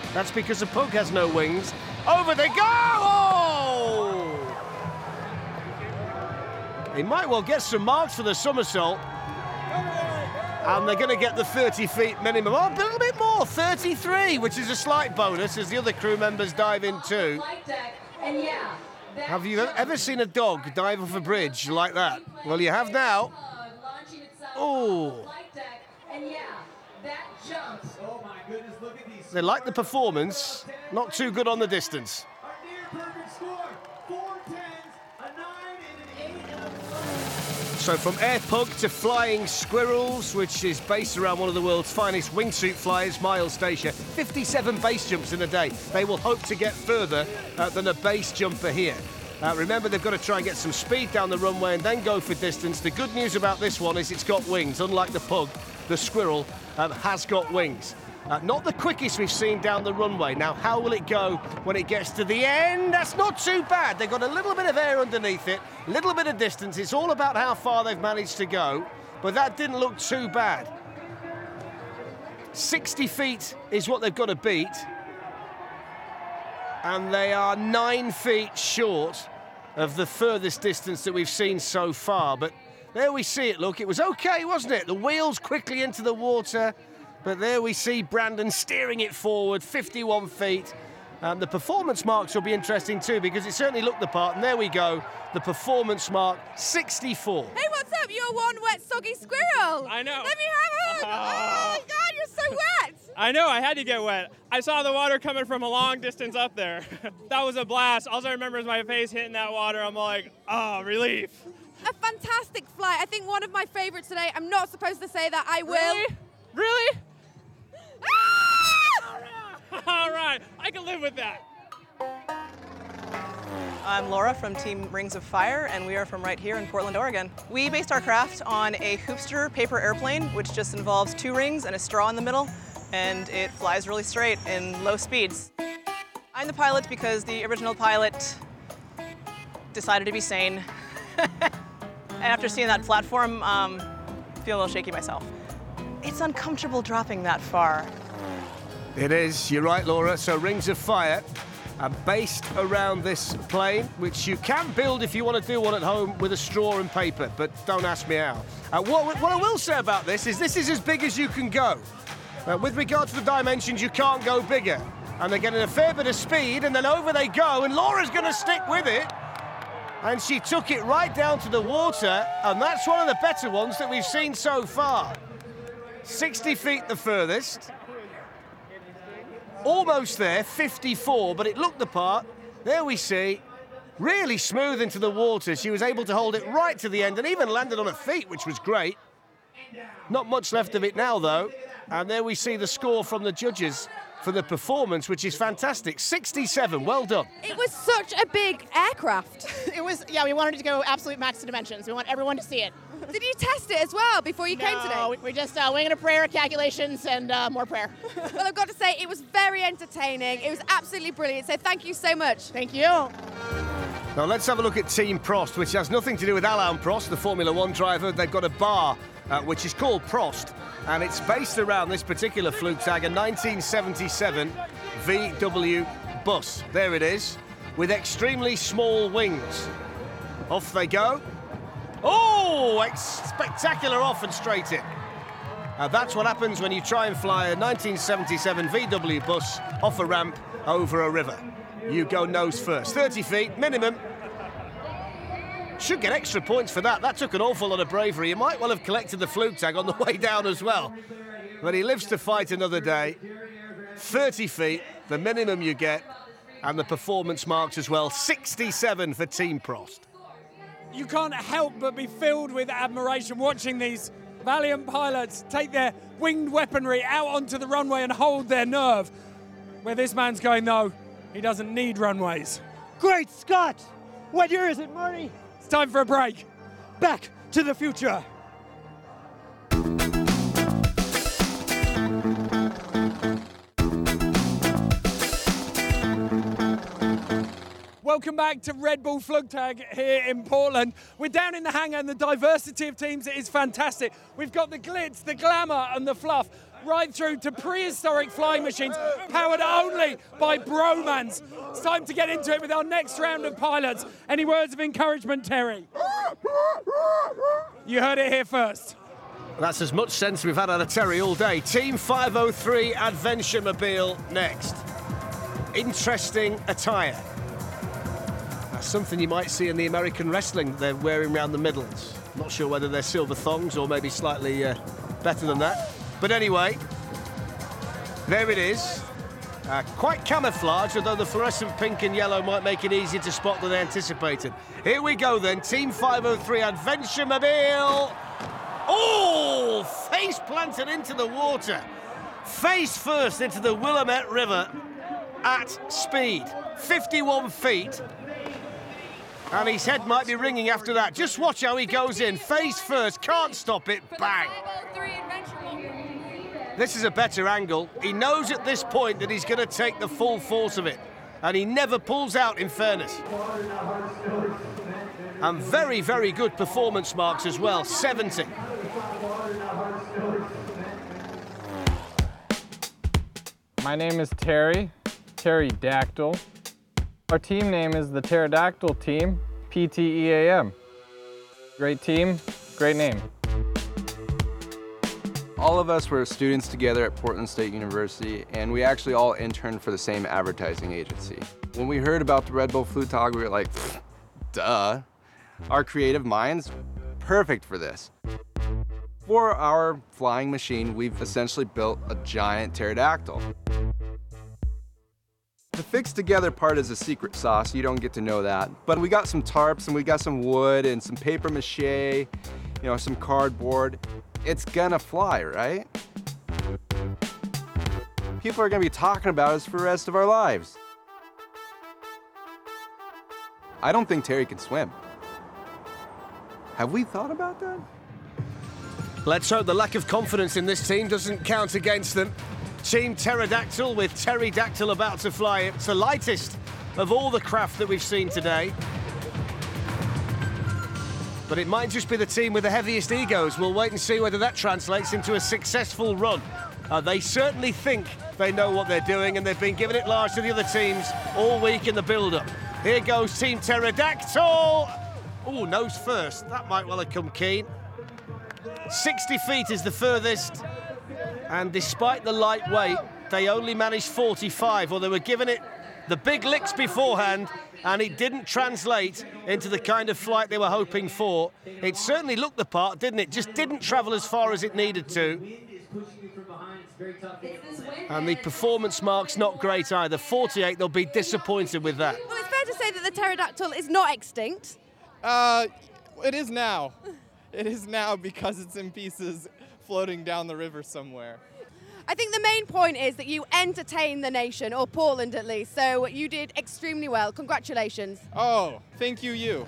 That's because the Pug has no wings. Over they go! Oh! He might well get some marks for the somersault. And they're going to get the 30 feet minimum. Oh, a little bit more, 33, which is a slight bonus as the other crew members dive in too. Have you ever seen a dog dive off a bridge like that? Well, you have now. Oh. They like the performance, not too good on the distance. So from air pug to flying squirrels, which is based around one of the world's finest wingsuit flyers, Miles Stacia, 57 base jumps in a day. They will hope to get further than a base jumper here. Remember, they've got to try and get some speed down the runway and then go for distance. The good news about this one is it's got wings. Unlike the Pug, the squirrel has got wings. Not the quickest we've seen down the runway. Now, how will it go when it gets to the end? That's not too bad. They've got a little bit of air underneath it, a little bit of distance. It's all about how far they've managed to go, but that didn't look too bad. 60 feet is what they've got to beat, and they are 9 feet short of the furthest distance that we've seen so far. But there we see it, look. It was okay, wasn't it? The wheels quickly into the water. But there we see Brandon steering it forward, 51 feet. The performance marks will be interesting too, because it certainly looked the part. And there we go, the performance mark, 64. Hey, what's up? You're one wet, soggy squirrel. I know. Let me have a hug. Oh, my God, you're so wet. I know, I had to get wet. I saw the water coming from a long distance up there. That was a blast. All I remember is my face hitting that water. I'm like, oh, relief. A fantastic flight. I think one of my favorites today. I'm not supposed to say that. I will. Really? All right, I can live with that. I'm Laura from Team Rings of Fire, and we are from right here in Portland, Oregon. We based our craft on a Hoopster paper airplane, which just involves 2 rings and a straw in the middle, and it flies really straight in low speeds. I'm the pilot because the original pilot decided to be sane. And after seeing that platform, I feel a little shaky myself. It's uncomfortable dropping that far. It is, you're right, Laura. So Rings of Fire are based around this plane, which you can build if you want to do one at home with a straw and paper, but don't ask me how. What I will say about this is as big as you can go. With regard to the dimensions, you can't go bigger. And they're getting a fair bit of speed, and then over they go, and Laura's going to stick with it. And she took it right down to the water, and that's one of the better ones that we've seen so far. 60 feet the furthest. Almost there, 54, but it looked the part. There we see, really smooth into the water. She was able to hold it right to the end and even landed on her feet, which was great. Not much left of it now, though. And there we see the score from the judges for the performance, which is fantastic. 67, well done. It was such a big aircraft. It was, yeah, we wanted to go absolute max dimensions. We want everyone to see it. Did you test it as well before you came today? No, we just winging a prayer, calculations, and more prayer. Well, I've got to say, it was very entertaining. It was absolutely brilliant, so thank you so much. Thank you. Now let's have a look at Team Prost, which has nothing to do with Alain Prost, the Formula One driver. They've got a bar, which is called Prost, and it's based around this particular Flugtag, a 1977 VW bus. There it is, with extremely small wings. Off they go. Oh, spectacular off and straight in. That's what happens when you try and fly a 1977 VW bus off a ramp over a river. You go nose first. 30 feet, minimum. Should get extra points for that. That took an awful lot of bravery. He might well have collected the Flugtag on the way down as well. But he lives to fight another day. 30 feet, the minimum you get, and the performance marks as well. 67 for Team Prost. You can't help but be filled with admiration watching these valiant pilots take their winged weaponry out onto the runway and hold their nerve. Where this man's going, though, he doesn't need runways. Great Scott! What year is it, Marty? It's time for a break. Back to the future. Welcome back to Red Bull Flugtag here in Portland. We're down in the hangar and the diversity of teams is fantastic. We've got the glitz, the glamour and the fluff. right through to prehistoric flying machines powered only by bromance. It's time to get into it with our next round of pilots. Any words of encouragement, Terry? You heard it here first. That's as much sense we've had out of Terry all day. Team 503 Adventure Mobile next. Interesting attire. That's something you might see in the American wrestling they're wearing around the middles. Not sure whether they're silver thongs or maybe slightly better than that. But anyway, there it is. Quite camouflaged, although the fluorescent pink and yellow might make it easier to spot than anticipated. Here we go then, Team 503 Adventure Mobile. Oh, face planted into the water. Face first into the Willamette River at speed, 51 feet. And his head might be ringing after that. Just watch how he goes in. Face first, can't stop it, bang. This is a better angle. He knows at this point that he's going to take the full force of it. And he never pulls out, in fairness. And very, very good performance marks as well, 70. My name is Terry Dactyl. Our team name is the Pterodactyl Team, PTEAM. Great team, great name. All of us were students together at Portland State University, and we actually all interned for the same advertising agency. When we heard about the Red Bull Flugtag, we were like, duh. Our creative minds, perfect for this. For our flying machine, we've essentially built a giant pterodactyl. The fixed together part is a secret sauce, you don't get to know that. But we got some tarps and we got some wood and some paper mache, some cardboard. It's gonna fly, right? People are gonna be talking about us for the rest of our lives. I don't think Terry can swim. Have we thought about that? Let's hope the lack of confidence in this team doesn't count against them. Team Pterodactyl with Terry Dactyl about to fly. It's the lightest of all the craft that we've seen today. But it might just be the team with the heaviest egos. We'll wait and see whether that translates into a successful run. They certainly think they know what they're doing, and they've been giving it large to the other teams all week in the build-up. Here goes Team Pterodactyl. Oh, nose first. That might well have come keen. 60 feet is the furthest. And despite the light weight, they only managed 45, or they were giving it the big licks beforehand, and it didn't translate into the kind of flight they were hoping for. It certainly looked the part, didn't it? Just didn't travel as far as it needed to. And the performance mark's not great either. 48, they'll be disappointed with that. Well, it's fair to say that the pterodactyl is not extinct. It is now. It is now because it's in pieces floating down the river somewhere. I think the main point is that you entertained the nation, or Portland at least, so you did extremely well. Congratulations. Oh, thank you.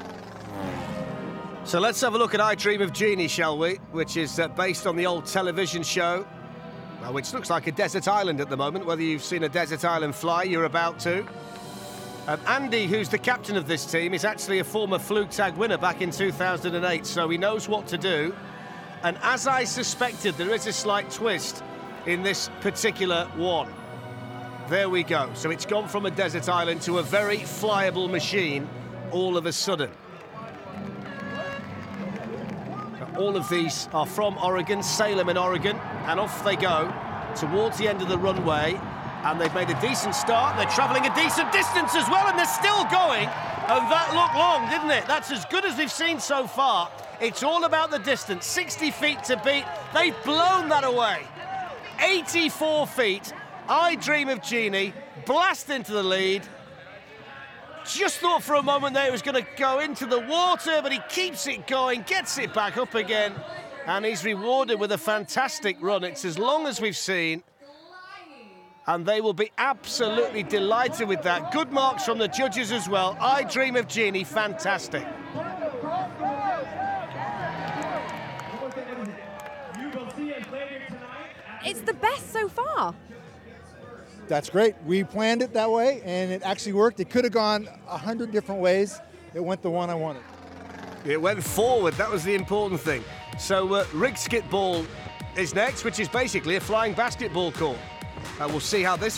So let's have a look at I Dream of Jeannie, shall we? Which is based on the old television show, which looks like a desert island at the moment. Whether you've seen a desert island fly, you're about to. Andy, who's the captain of this team, is actually a former Flugtag winner back in 2008, so he knows what to do. And as I suspected, there is a slight twist in this particular one. There we go. So it's gone from a desert island to a very flyable machine all of a sudden. All of these are from Oregon, Salem in Oregon, and off they go towards the end of the runway. And they've made a decent start. They're travelling a decent distance as well, and they're still going. And that looked long, didn't it? That's as good as we've seen so far. It's all about the distance. 60 feet to beat. They've blown that away. 84 feet. I Dream of Jeannie. Blast into the lead. Just thought for a moment that it was going to go into the water, but he keeps it going, gets it back up again, and he's rewarded with a fantastic run. It's as long as we've seen, and they will be absolutely delighted with that. Good marks from the judges as well. I Dream of Jeannie, fantastic. It's the best so far. That's great. We planned it that way, and it actually worked. It could have gone 100 different ways. It went the one I wanted. It went forward. That was the important thing. So Rick Skitball is next, which is basically a flying basketball court. And we'll see how this